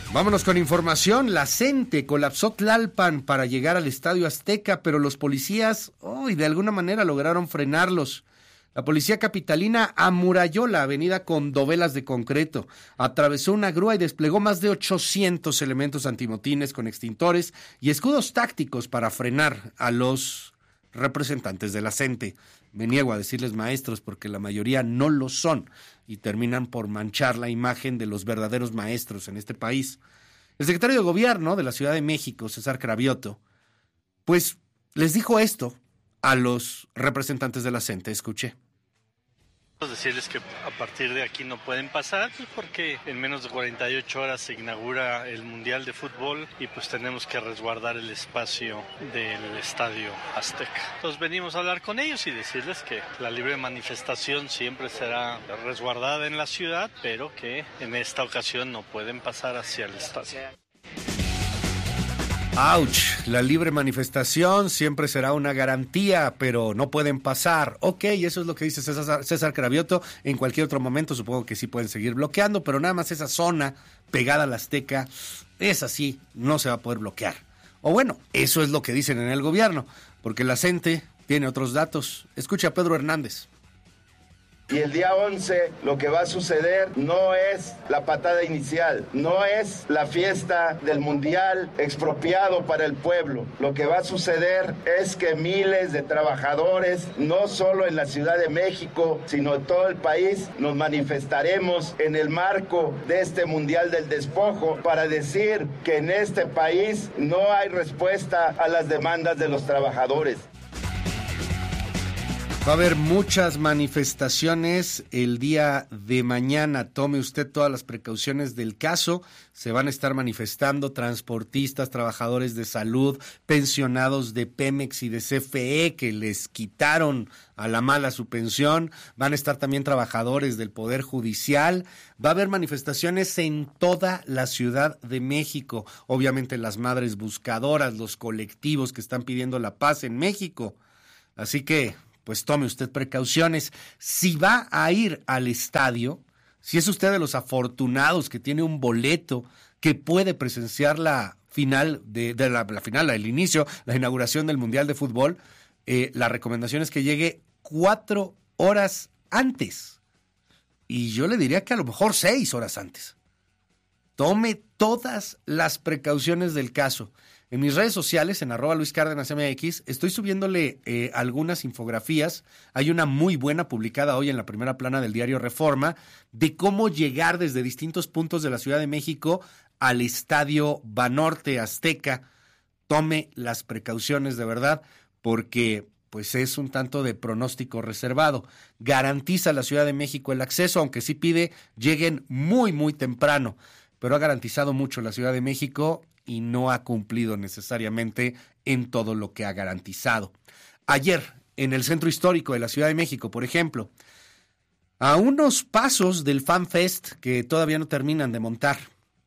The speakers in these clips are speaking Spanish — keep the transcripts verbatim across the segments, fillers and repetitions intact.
Vámonos con información. La CENTE colapsó Tlalpan para llegar al Estadio Azteca, pero los policías, oh, y de alguna manera lograron frenarlos. La policía capitalina amuralló la avenida con dovelas de concreto, atravesó una grúa y desplegó más de ochocientos elementos antimotines con extintores y escudos tácticos para frenar a los representantes de la CENTE. Me niego a decirles maestros porque la mayoría no lo son y terminan por manchar la imagen de los verdaderos maestros en este país. El secretario de Gobierno de la Ciudad de México, César Cravioto, pues les dijo esto a los representantes de la CENTE. Escuche. Decirles que a partir de aquí no pueden pasar porque en menos de cuarenta y ocho horas se inaugura el Mundial de Fútbol y pues tenemos que resguardar el espacio del Estadio Azteca. Entonces venimos a hablar con ellos y decirles que la libre manifestación siempre será resguardada en la ciudad, pero que en esta ocasión no pueden pasar hacia el estadio. ¡Auch! La libre manifestación siempre será una garantía, pero no pueden pasar. Ok, eso es lo que dice César, César Cravioto. En cualquier otro momento supongo que sí pueden seguir bloqueando, pero nada más esa zona pegada al Azteca, esa sí, no se va a poder bloquear. O bueno, eso es lo que dicen en el gobierno, porque la CENTE tiene otros datos. Escucha a Pedro Hernández. Y el día once lo que va a suceder no es la patada inicial, no es la fiesta del mundial expropiado para el pueblo. Lo que va a suceder es que miles de trabajadores, no solo en la Ciudad de México, sino en todo el país, nos manifestaremos en el marco de este mundial del despojo para decir que en este país no hay respuesta a las demandas de los trabajadores. Va a haber muchas manifestaciones el día de mañana. Tome usted todas las precauciones del caso. Se van a estar manifestando transportistas, trabajadores de salud, pensionados de Pemex y de C F E que les quitaron a la mala su pensión. Van a estar también trabajadores del Poder Judicial. Va a haber manifestaciones en toda la Ciudad de México. Obviamente las madres buscadoras, los colectivos que están pidiendo la paz en México. Así que pues tome usted precauciones. Si va a ir al estadio, si es usted de los afortunados que tiene un boleto, que puede presenciar la final, de, de la, la final, el inicio, la inauguración del Mundial de Fútbol, eh, la recomendación es que llegue cuatro horas antes. Y yo le diría que a lo mejor seis horas antes. Tome todas las precauciones del caso. En mis redes sociales, en arroba Luis Cárdenas M X, estoy subiéndole eh, algunas infografías. Hay una muy buena publicada hoy en la primera plana del diario Reforma de cómo llegar desde distintos puntos de la Ciudad de México al Estadio Banorte Azteca. Tome las precauciones de verdad porque pues es un tanto de pronóstico reservado. Garantiza a la Ciudad de México el acceso, aunque sí pide lleguen muy, muy temprano. Pero ha garantizado mucho la Ciudad de México y no ha cumplido necesariamente en todo lo que ha garantizado. Ayer, en el Centro Histórico de la Ciudad de México, por ejemplo, a unos pasos del Fan Fest que todavía no terminan de montar,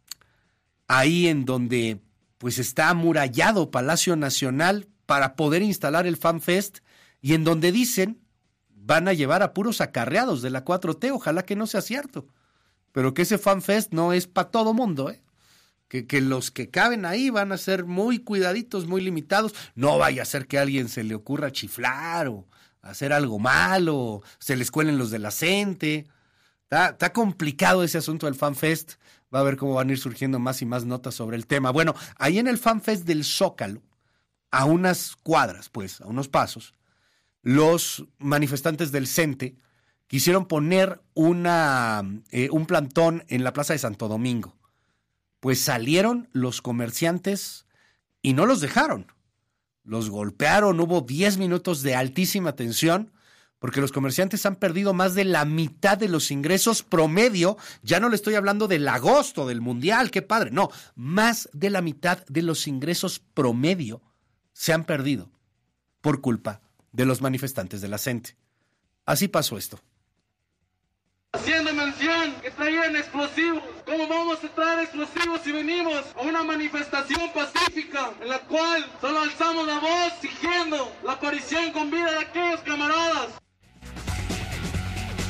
ahí en donde pues está amurallado Palacio Nacional para poder instalar el Fan Fest y en donde dicen van a llevar a puros acarreados de la cuatro T, ojalá que no sea cierto, pero que ese Fan Fest no es para todo mundo, ¿eh? Que, que los que caben ahí van a ser muy cuidaditos, muy limitados. No vaya a ser que a alguien se le ocurra chiflar o hacer algo malo, se les cuelen los de la CENTE. Está, está complicado ese asunto del Fan Fest. Va a ver cómo van a ir surgiendo más y más notas sobre el tema. Bueno, ahí en el Fan Fest del Zócalo, a unas cuadras, pues, a unos pasos, los manifestantes del CENTE quisieron poner una, eh, un plantón en la Plaza de Santo Domingo. Pues salieron los comerciantes y no los dejaron. Los golpearon, hubo diez minutos de altísima tensión, porque los comerciantes han perdido más de la mitad de los ingresos promedio. Ya no le estoy hablando del agosto, del Mundial, qué padre. No, más de la mitad de los ingresos promedio se han perdido por culpa de los manifestantes de la CENTE. Así pasó esto. Haciendo mención que traían explosivos. ¿Cómo vamos a traer explosivos si venimos a una manifestación pacífica en la cual solo alzamos la voz exigiendo la aparición con vida de aquellos camaradas?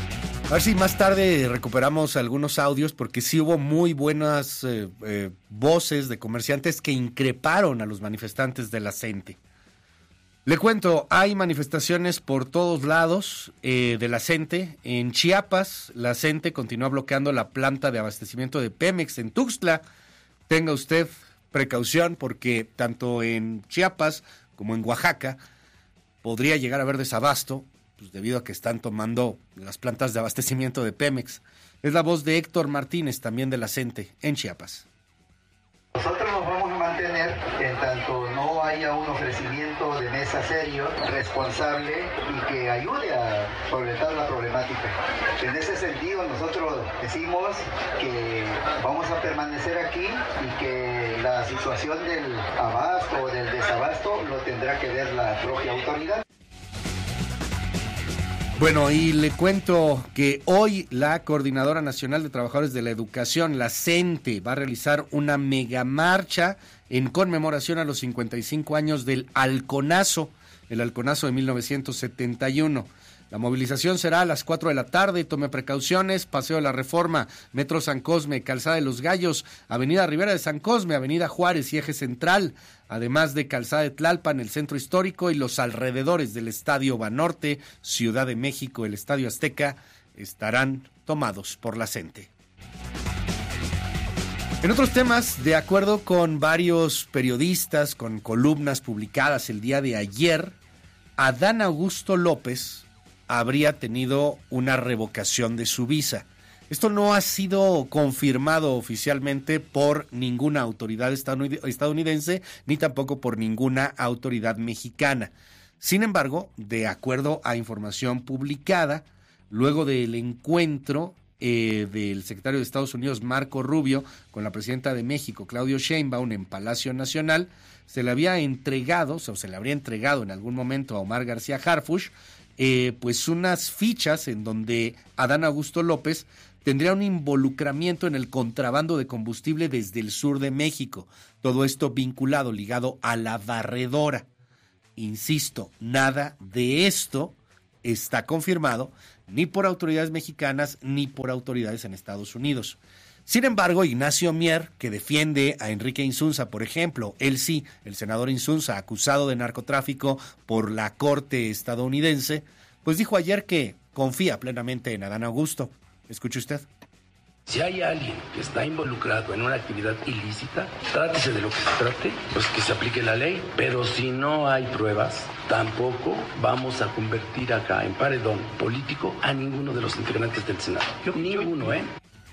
A ver si más tarde recuperamos algunos audios, porque sí hubo muy buenas eh, eh, voces de comerciantes que increparon a los manifestantes de la CENTE. Le cuento, hay manifestaciones por todos lados eh, de la CENTE. En Chiapas, la CENTE continúa bloqueando la planta de abastecimiento de Pemex en Tuxtla. Tenga usted precaución, porque tanto en Chiapas como en Oaxaca podría llegar a haber desabasto, pues debido a que están tomando las plantas de abastecimiento de Pemex. Es la voz de Héctor Martínez, también de la CENTE, en Chiapas. Nosotros nos vamos a mantener en tanto no haya un ofrecimiento de mesa serio, responsable y que ayude a solventar la problemática. En ese sentido, nosotros decimos que vamos a permanecer aquí y que la situación del abasto o del desabasto lo tendrá que ver la propia autoridad. Bueno, y le cuento que hoy la Coordinadora Nacional de Trabajadores de la Educación, la CENTE, va a realizar una megamarcha en conmemoración a los cincuenta y cinco años del Halconazo, el Halconazo de mil novecientos setenta y uno. La movilización será a las cuatro de la tarde, tome precauciones, Paseo de la Reforma, Metro San Cosme, Calzada de los Gallos, Avenida Rivera de San Cosme, Avenida Juárez y Eje Central, además de Calzada de Tlalpan, el Centro Histórico y los alrededores del Estadio Banorte, Ciudad de México, el Estadio Azteca, estarán tomados por la CENTE. En otros temas, de acuerdo con varios periodistas, con columnas publicadas el día de ayer, Adán Augusto López habría tenido una revocación de su visa. Esto no ha sido confirmado oficialmente por ninguna autoridad estadounidense, ni tampoco por ninguna autoridad mexicana. Sin embargo, de acuerdo a información publicada, luego del encuentro eh, del secretario de Estados Unidos, Marco Rubio, con la presidenta de México, Claudia Sheinbaum, en Palacio Nacional, se le había entregado, o se le habría entregado en algún momento a Omar García Harfuch, Eh, pues unas fichas en donde Adán Augusto López tendría un involucramiento en el contrabando de combustible desde el sur de México. Todo esto vinculado, ligado a la barredora. Insisto, nada de esto está confirmado ni por autoridades mexicanas ni por autoridades en Estados Unidos. Sin embargo, Ignacio Mier, que defiende a Enrique Insunza, por ejemplo, él sí, el senador Insunza, acusado de narcotráfico por la corte estadounidense, pues dijo ayer que confía plenamente en Adán Augusto. Escuche usted. Si hay alguien que está involucrado en una actividad ilícita, trátese de lo que se trate, pues que se aplique la ley. Pero si no hay pruebas, tampoco vamos a convertir acá en paredón político a ninguno de los integrantes del Senado. Yo, ninguno, ¿eh?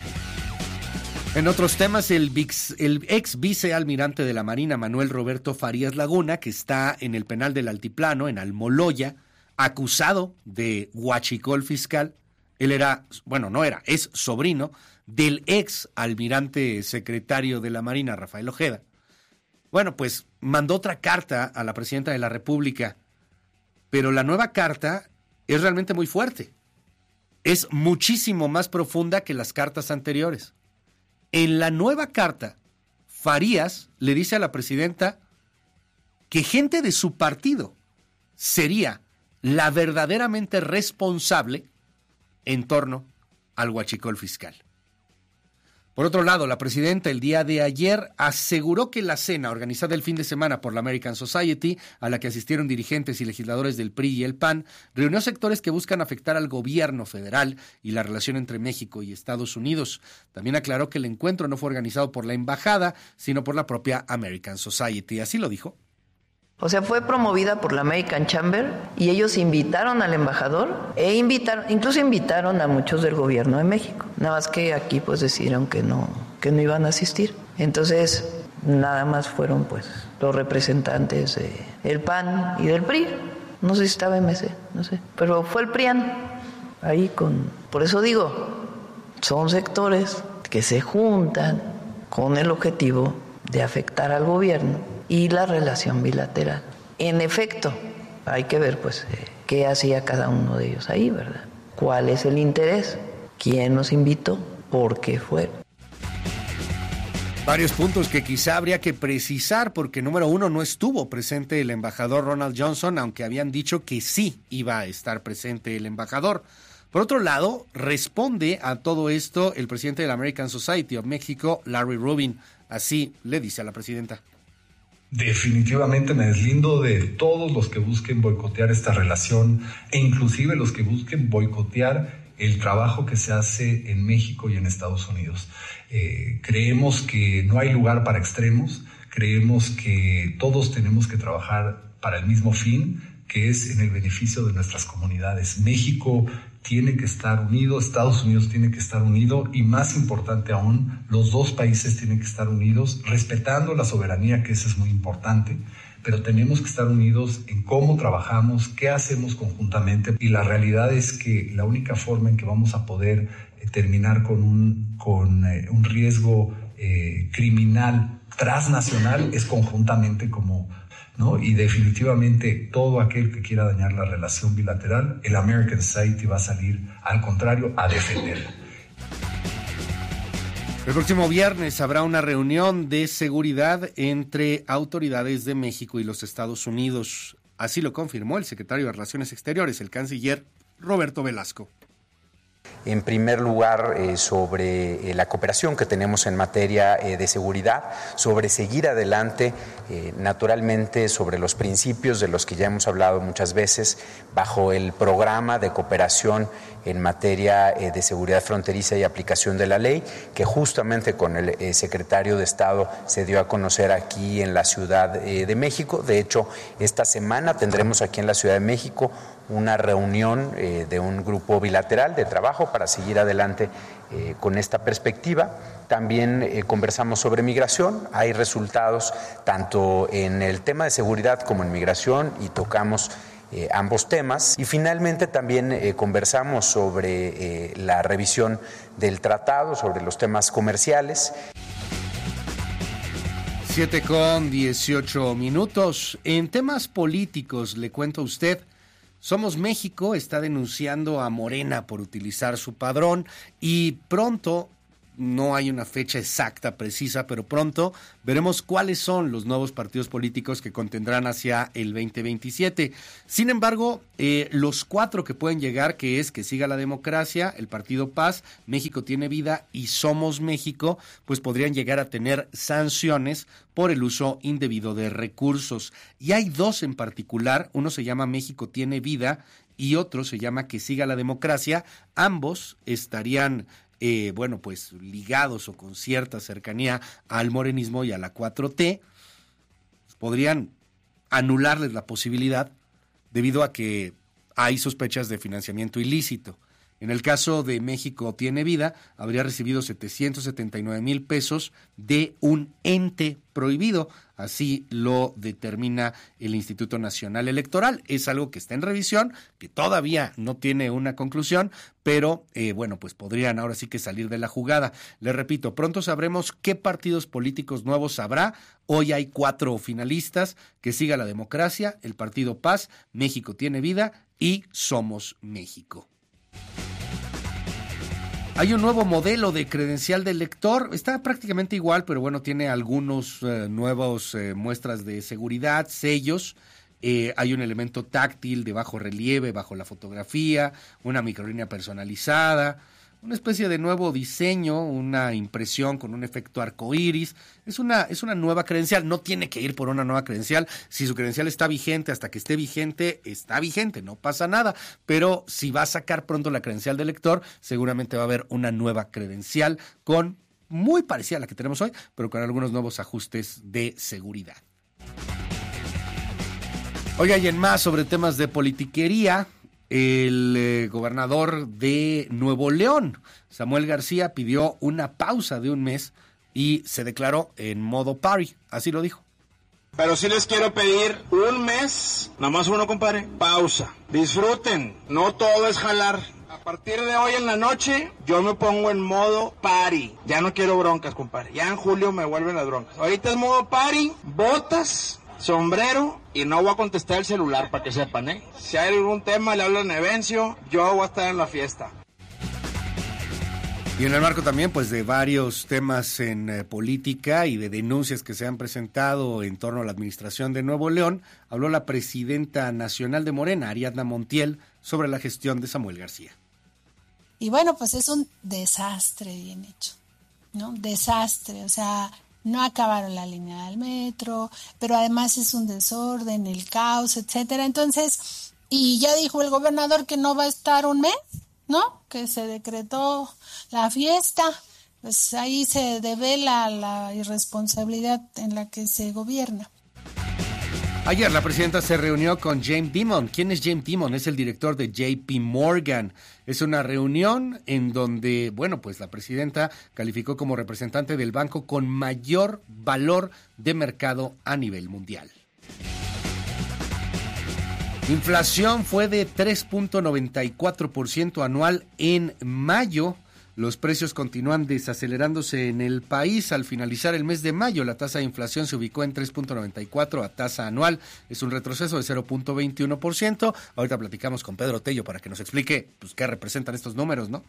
En otros temas, el, vix, el ex vicealmirante de la Marina, Manuel Roberto Farías Laguna, que está en el penal del Altiplano, en Almoloya, acusado de huachicol fiscal. Él era, bueno, no era, es sobrino del ex almirante secretario de la Marina, Rafael Ojeda. Bueno, pues mandó otra carta a la presidenta de la República, pero la nueva carta es realmente muy fuerte. Es muchísimo más profunda que las cartas anteriores. En la nueva carta, Farías le dice a la presidenta que gente de su partido sería la verdaderamente responsable en torno al huachicol fiscal. Por otro lado, la presidenta el día de ayer aseguró que la cena organizada el fin de semana por la American Society, a la que asistieron dirigentes y legisladores del P R I y el P A N, reunió sectores que buscan afectar al gobierno federal y la relación entre México y Estados Unidos. También aclaró que el encuentro no fue organizado por la embajada, sino por la propia American Society. Así lo dijo. O sea, fue promovida por la American Chamber y ellos invitaron al embajador e invitaron, incluso invitaron a muchos del gobierno de México. Nada más que aquí pues decidieron que no, que no iban a asistir. Entonces, nada más fueron pues los representantes del P A N y del P R I. No sé si estaba M C, no sé. Pero fue el P R I A N ahí con... Por eso digo, son sectores que se juntan con el objetivo de afectar al gobierno y la relación bilateral. En efecto, hay que ver pues eh, qué hacía cada uno de ellos ahí, ¿verdad? ¿Cuál es el interés? ¿Quién nos invitó? ¿Por qué fue? Varios puntos que quizá habría que precisar, porque número uno, no estuvo presente el embajador Ronald Johnson, aunque habían dicho que sí iba a estar presente el embajador. Por otro lado, responde a todo esto el presidente de la American Society of Mexico, Larry Rubin. Así le dice a la presidenta. Definitivamente me deslindo de todos los que busquen boicotear esta relación e inclusive los que busquen boicotear el trabajo que se hace en México y en Estados Unidos. Eh, creemos que no hay lugar para extremos, creemos que todos tenemos que trabajar para el mismo fin, que es en el beneficio de nuestras comunidades. México tiene que estar unido, Estados Unidos tiene que estar unido y, más importante aún, los dos países tienen que estar unidos, respetando la soberanía, que eso es muy importante, pero tenemos que estar unidos en cómo trabajamos, qué hacemos conjuntamente, y la realidad es que la única forma en que vamos a poder eh, terminar con un, con, eh, un riesgo eh, criminal transnacional es conjuntamente como... ¿no? Y definitivamente todo aquel que quiera dañar la relación bilateral, el American Society va a salir, al contrario, a defenderla. El próximo viernes habrá una reunión de seguridad entre autoridades de México y los Estados Unidos. Así lo confirmó el secretario de Relaciones Exteriores, el canciller Roberto Velasco. En primer lugar, eh, sobre eh, la cooperación que tenemos en materia eh, de seguridad, sobre seguir adelante, eh, naturalmente sobre los principios de los que ya hemos hablado muchas veces, bajo el programa de cooperación en materia eh, de seguridad fronteriza y aplicación de la ley, que justamente con el eh, secretario de Estado se dio a conocer aquí en la Ciudad eh, de México. De hecho, esta semana tendremos aquí en la Ciudad de México una reunión eh, de un grupo bilateral de trabajo para seguir adelante eh, con esta perspectiva. También eh, conversamos sobre migración. Hay resultados tanto en el tema de seguridad como en migración y tocamos eh, ambos temas. Y finalmente también eh, conversamos sobre eh, la revisión del tratado, sobre los temas comerciales. Siete con dieciocho minutos. En temas políticos, le cuento a usted, Somos México está denunciando a Morena por utilizar su padrón y pronto, no hay una fecha exacta, precisa, pero pronto veremos cuáles son los nuevos partidos políticos que contendrán hacia el veinte veintisiete. Sin embargo, eh, los cuatro que pueden llegar, que es Que Siga la Democracia, el Partido Paz, México Tiene Vida y Somos México, pues podrían llegar a tener sanciones por el uso indebido de recursos. Y hay dos en particular, uno se llama México Tiene Vida y otro se llama Que Siga la Democracia. Ambos estarían Eh, bueno, pues ligados o con cierta cercanía al morenismo y a la cuatro T, podrían anularles la posibilidad debido a que hay sospechas de financiamiento ilícito. En el caso de México Tiene Vida, habría recibido setecientos setenta y nueve mil pesos de un ente prohibido, así lo determina el Instituto Nacional Electoral. Es algo que está en revisión, que todavía no tiene una conclusión, pero eh, bueno, pues podrían ahora sí que salir de la jugada. Le repito, pronto sabremos qué partidos políticos nuevos habrá. Hoy hay cuatro finalistas: Que Siga la Democracia, el Partido Paz, México Tiene Vida y Somos México. Hay un nuevo modelo de credencial del lector, está prácticamente igual, pero bueno, tiene algunos eh, nuevos eh, muestras de seguridad, sellos. Eh, hay un elemento táctil de bajo relieve bajo la fotografía, una microlínea personalizada, una especie de nuevo diseño, una impresión con un efecto arcoíris. Es una, es una nueva credencial, no tiene que ir por una nueva credencial. Si su credencial está vigente, hasta que esté vigente, está vigente, no pasa nada. Pero si va a sacar pronto la credencial de lector, seguramente va a haber una nueva credencial con muy parecida a la que tenemos hoy, pero con algunos nuevos ajustes de seguridad. Oiga, y en más sobre temas de politiquería, el eh, gobernador de Nuevo León, Samuel García, pidió una pausa de un mes y se declaró en modo party, así lo dijo. Pero sí les quiero pedir un mes, nada más uno, compadre, pausa. Disfruten, no todo es jalar. A partir de hoy en la noche, yo me pongo en modo party. Ya no quiero broncas, compadre. Ya en julio me vuelven las broncas. Ahorita es modo party, botas, sombrero, y no voy a contestar el celular para que sepan, ¿eh? Si hay algún tema, le hablan a Evencio, yo voy a estar en la fiesta. Y en el marco también, pues, de varios temas en eh, política y de denuncias que se han presentado en torno a la administración de Nuevo León, habló la presidenta nacional de Morena, Ariadna Montiel, sobre la gestión de Samuel García. Y bueno, pues es un desastre bien hecho, ¿no? Desastre, o sea, no acabaron la línea del metro, pero además es un desorden, el caos, etcétera. Entonces, y ya dijo el gobernador que no va a estar un mes, ¿no? Que se decretó la fiesta. Pues ahí se devela la irresponsabilidad en la que se gobierna. Ayer la presidenta se reunió con Jamie Dimon. ¿Quién es Jamie Dimon? Es el director de J P Morgan. Es una reunión en donde, bueno, pues la presidenta calificó como representante del banco con mayor valor de mercado a nivel mundial. Inflación fue de tres punto noventa y cuatro por ciento anual en mayo. Los precios continúan desacelerándose en el país. Al finalizar el mes de mayo, la tasa de inflación se ubicó en tres punto noventa y cuatro a tasa anual. Es un retroceso de cero punto veintiuno por ciento. Ahorita platicamos con Pedro Tello para que nos explique pues, qué representan estos números, ¿no?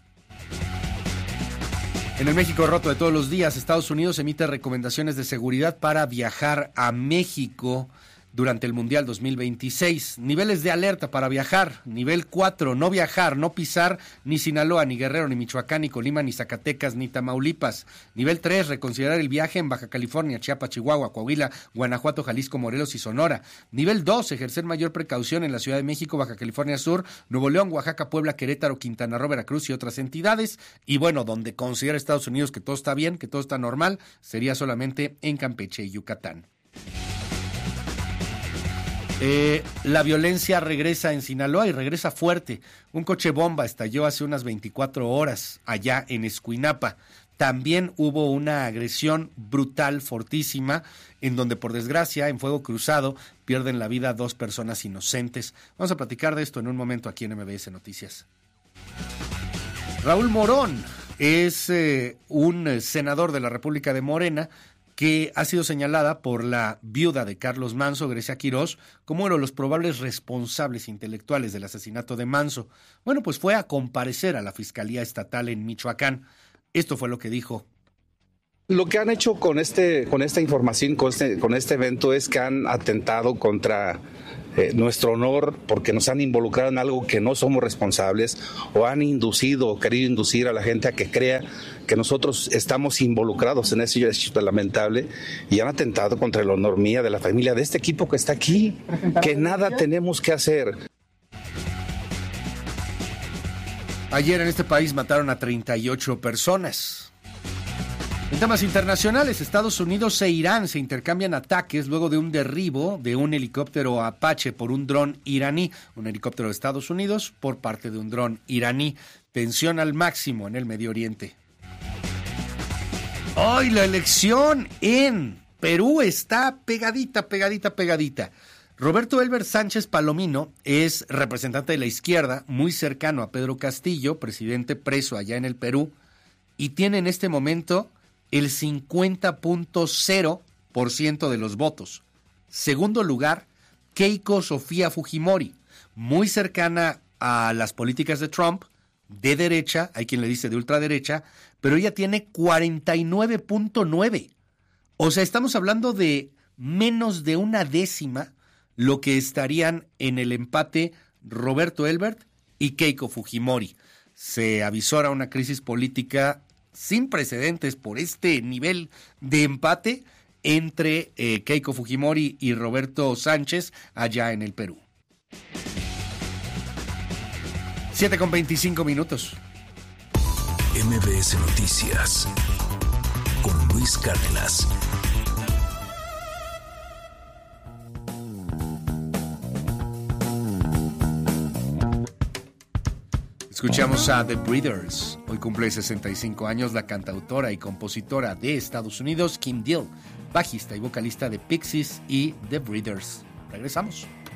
En el México roto de todos los días, Estados Unidos emite recomendaciones de seguridad para viajar a México durante el Mundial dos mil veintiséis. Niveles de alerta para viajar. Nivel cuatro, no viajar, no pisar ni Sinaloa, ni Guerrero, ni Michoacán, ni Colima, ni Zacatecas, ni Tamaulipas. Nivel tres, reconsiderar el viaje en Baja California, Chiapas, Chihuahua, Coahuila, Guanajuato, Jalisco, Morelos y Sonora. Nivel dos, ejercer mayor precaución en la Ciudad de México, Baja California Sur, Nuevo León, Oaxaca, Puebla, Querétaro, Quintana Roo, Veracruz y otras entidades. Y bueno, donde considera Estados Unidos que todo está bien, que todo está normal, sería solamente en Campeche y Yucatán. Eh, la violencia regresa en Sinaloa y regresa fuerte. Un coche bomba estalló hace unas veinticuatro horas allá en Escuinapa. También hubo una agresión brutal, fortísima, en donde por desgracia, en fuego cruzado, pierden la vida dos personas inocentes. Vamos a platicar de esto en un momento aquí en M B S Noticias. Raúl Morón es eh, un senador de la República de Morena que ha sido señalada por la viuda de Carlos Manzo, Grecia Quirós, como uno de los probables responsables intelectuales del asesinato de Manzo. Bueno, pues fue a comparecer a la Fiscalía Estatal en Michoacán. Esto fue lo que dijo. Lo que han hecho con este, con esta información, con este, con este evento, es que han atentado contra eh, nuestro honor, porque nos han involucrado en algo que no somos responsables, o han inducido o querido inducir a la gente a que crea que nosotros estamos involucrados en ese hecho lamentable, y han atentado contra el honor mía, de la familia, de este equipo que está aquí, que nada tenemos que hacer. Ayer en este país mataron a treinta y ocho personas. En temas internacionales, Estados Unidos e Irán se intercambian ataques luego de un derribo de un helicóptero Apache por un dron iraní, un helicóptero de Estados Unidos por parte de un dron iraní. Tensión al máximo en el Medio Oriente. Hoy la elección en Perú está pegadita, pegadita, pegadita. Roberto Elbert Sánchez Palomino es representante de la izquierda, muy cercano a Pedro Castillo, presidente preso allá en el Perú, y tiene en este momento el cincuenta punto cero por ciento de los votos. Segundo lugar, Keiko Sofía Fujimori, muy cercana a las políticas de Trump, de derecha, hay quien le dice de ultraderecha, pero ella tiene cuarenta y nueve punto nueve. O sea, estamos hablando de menos de una décima lo que estarían en el empate Roberto Elbert y Keiko Fujimori. Se avisora una crisis política sin precedentes por este nivel de empate entre eh, Keiko Fujimori y Roberto Sánchez allá en el Perú. siete con veinticinco minutos. M B S Noticias con Luis Cárdenas. Escuchamos a The Breeders. Hoy cumple sesenta y cinco años la cantautora y compositora de Estados Unidos, Kim Deal, bajista y vocalista de Pixies y The Breeders. Regresamos.